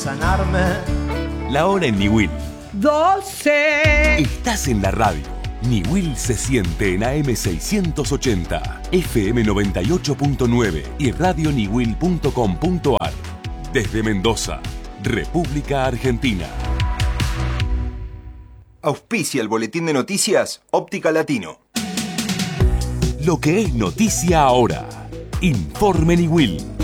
sanarme. La hora en Niwil. 12. Estás en la radio. Niwil se siente en AM 680, FM 98.9 y radioniwil.com.ar. Desde Mendoza, República Argentina. Auspicia el boletín de noticias Óptica Latino. Lo que es noticia ahora. Informe Niwil.